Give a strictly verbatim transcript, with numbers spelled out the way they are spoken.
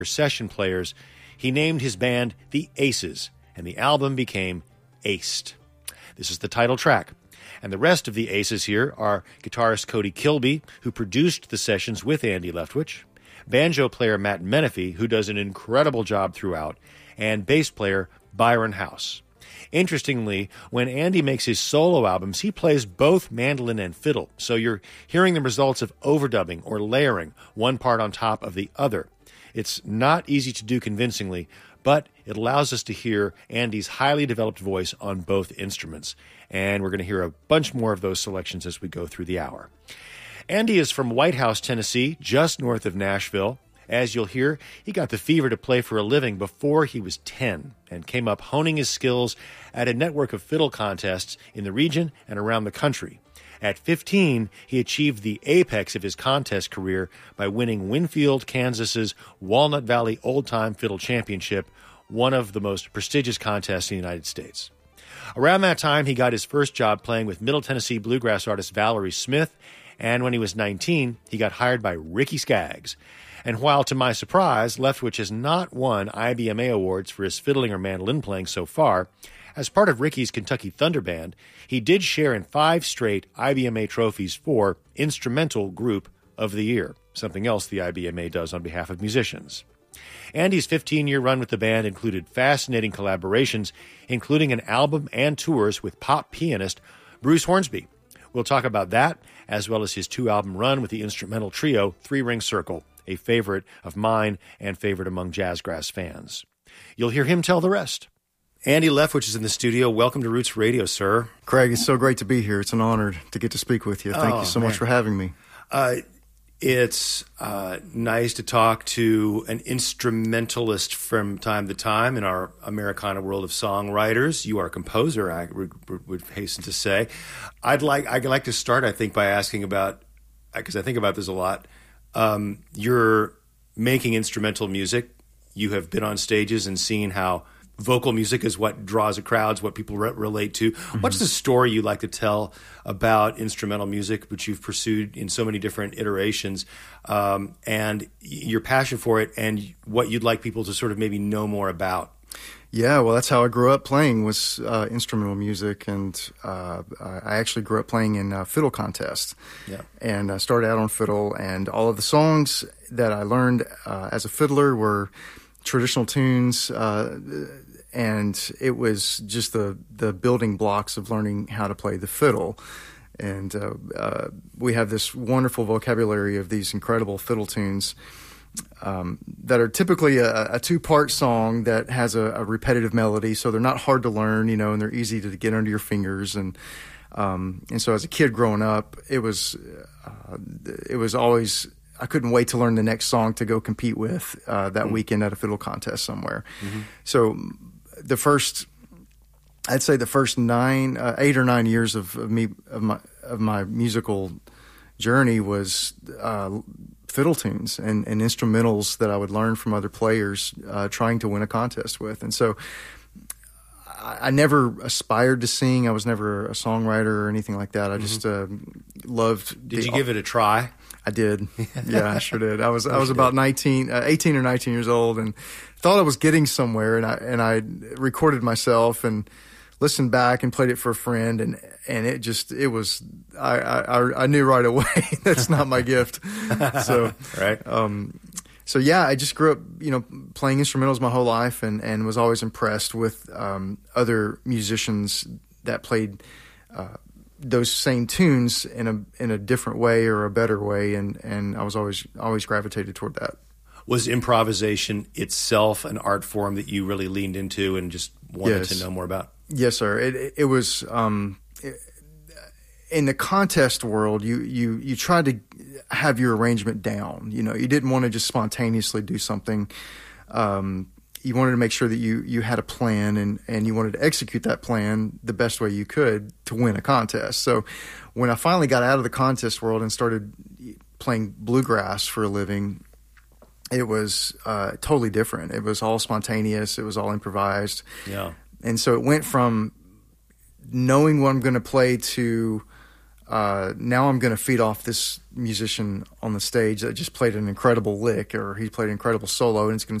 session players, he named his band the Aces, and the album became Aced. This is the title track. And the rest of the Aces here are guitarist Cody Kilby, who produced the sessions with Andy Leftwich, banjo player Matt Menefee, who does an incredible job throughout, and bass player Byron House. Interestingly, when Andy makes his solo albums, he plays both mandolin and fiddle, so you're hearing the results of overdubbing or layering, one part on top of the other. It's not easy to do convincingly, but it allows us to hear Andy's highly developed voice on both instruments. And we're going to hear a bunch more of those selections as we go through the hour. Andy is from White House, Tennessee, just north of Nashville. As you'll hear, he got the fever to play for a living before he was ten and came up honing his skills at a network of fiddle contests in the region and around the country. At fifteen, he achieved the apex of his contest career by winning Winfield, Kansas's Walnut Valley Old Time Fiddle Championship, one of the most prestigious contests in the United States. Around that time, he got his first job playing with Middle Tennessee bluegrass artist Valerie Smith, and when he was nineteen, he got hired by Ricky Skaggs. And while, to my surprise, Leftwich has not won I B M A awards for his fiddling or mandolin playing so far, as part of Ricky's Kentucky Thunder Band, he did share in five straight I B M A trophies for Instrumental Group of the Year, something else the I B M A does on behalf of musicians. Andy's fifteen-year run with the band included fascinating collaborations, including an album and tours with pop pianist Bruce Hornsby. We'll talk about that, as well as his two-album run with the instrumental trio Three Ring Circle, a favorite of mine and favorite among Jazzgrass fans. You'll hear him tell the rest. Andy Leftwich is in the studio. Welcome to Roots Radio, sir. Craig, it's so great to be here. It's an honor to get to speak with you. Thank oh, you so man. much for having me. Uh, it's uh, nice to talk to an instrumentalist from time to time in our Americana world of songwriters. You are a composer, I would, would hasten to say. I'd like I'd like to start, I think, by asking about, because I think about this a lot, um, you're making instrumental music. You have been on stages and seen how vocal music is what draws the crowds, what people re- relate to. Mm-hmm. What's the story you like to tell about instrumental music, which you've pursued in so many different iterations, um, and your passion for it, and what you'd like people to sort of maybe know more about? Yeah, well, that's how I grew up playing, was uh, instrumental music, and uh, I actually grew up playing in uh, fiddle contests. Yeah. And I started out on fiddle, and all of the songs that I learned uh, as a fiddler were traditional tunes, uh, and it was just the, the building blocks of learning how to play the fiddle. And uh, uh, we have this wonderful vocabulary of these incredible fiddle tunes um, that are typically a, a two-part song that has a, a repetitive melody, so they're not hard to learn, you know, and they're easy to get under your fingers. And um, and so as a kid growing up, it was uh, it was always, I couldn't wait to learn the next song to go compete with uh, that mm-hmm. weekend at a fiddle contest somewhere. Mm-hmm. So the first, I'd say the first nine, uh, eight or nine years of, of me of my of my musical journey was uh, fiddle tunes and, and instrumentals that I would learn from other players, uh, trying to win a contest with. And so I, I never aspired to sing. I was never a songwriter or anything like that. I mm-hmm. just uh, loved. Did the, you give it a try? I did. Yeah, I sure did. I was I was about nineteen, uh, eighteen or nineteen years old, and thought I was getting somewhere, and I and I recorded myself and listened back and played it for a friend, and and it just it was I I, I knew right away that's not my gift. So right. Um, so yeah, I just grew up, you know, playing instrumentals my whole life, and, and was always impressed with um, other musicians that played Uh, those same tunes in a in a different way or a better way, and, and I was always always gravitated toward that. Was improvisation itself an art form that you really leaned into and just wanted yes. to know more about? Yes, sir. It it was um, it, in the contest world. You you you tried to have your arrangement down. You know, you didn't want to just spontaneously do something. Um, You wanted to make sure that you, you had a plan, and, and you wanted to execute that plan the best way you could to win a contest. So when I finally got out of the contest world and started playing bluegrass for a living, it was uh, totally different. It was all spontaneous. It was all improvised. Yeah. And so it went from knowing what I'm going to play to uh, now I'm going to feed off this musician on the stage that just played an incredible lick, or he played an incredible solo, and it's going to